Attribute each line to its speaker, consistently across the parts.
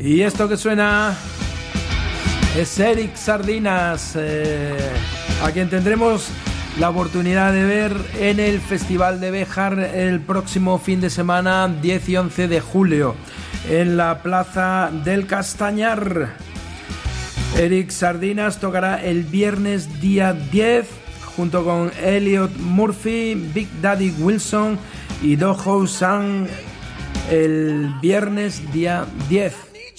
Speaker 1: Y esto que suena es Eric Sardinas, a quien tendremos la oportunidad de ver en el Festival de Béjar el próximo fin de semana 10 y 11 de julio en la Plaza del Castañar. Eric Sardinas tocará el viernes día 10 junto con Elliot Murphy, Big Daddy Wilson y Dojo Sang el viernes día 10.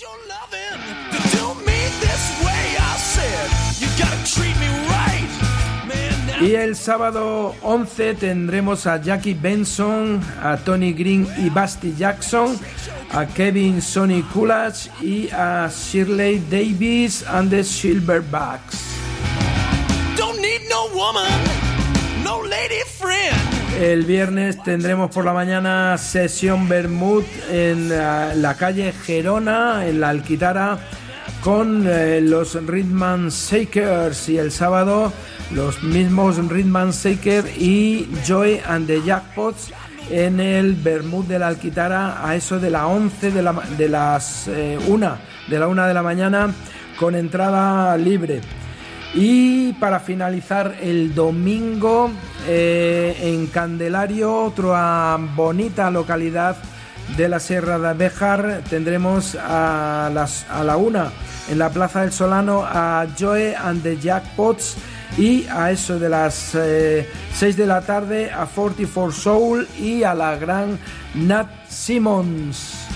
Speaker 1: Y el sábado 11 tendremos a Jackie Benson, a Tony Green y Basti Jackson, a Kevin Sonny Coolidge y a Shirley Davis and the Silverbacks. Don't need no woman, no lady friend. El viernes tendremos por la mañana sesión Bermud en la calle Gerona, en la Alquitara, con los Rhythm and Shakers, y el sábado los mismos Rhythm and Shaker y Joy and the Jackpots en el Bermud de la Alquitara a eso de las 11 de la 1 de la mañana, con entrada libre. Y para finalizar el domingo en Candelario, otra bonita localidad de la Sierra de Béjar, tendremos a la 1 en la Plaza del Solano a Joe and the Jackpots, y a eso de las 6 de la tarde a 44 Soul y a la gran Nat Simmons.